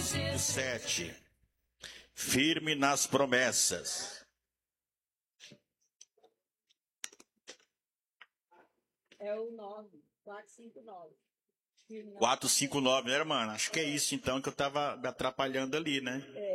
457. Firme nas promessas. É o 9, 459. 459, né, irmã? Acho que é isso, então, que eu tava me atrapalhando ali, né? É.